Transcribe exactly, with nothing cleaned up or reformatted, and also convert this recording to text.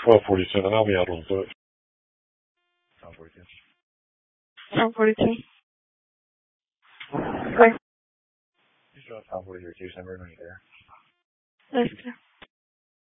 twelve forty-two, and I'll be out on foot. twelve forty-two. twelve forty-two. Okay. Just drop twelve forty-two, December, when you're there. That's good.